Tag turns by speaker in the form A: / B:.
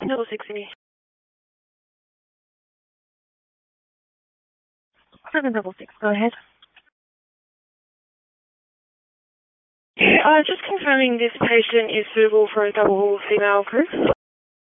A: Double six, me. 766, go ahead. Just confirming this patient is suitable for a double female crew.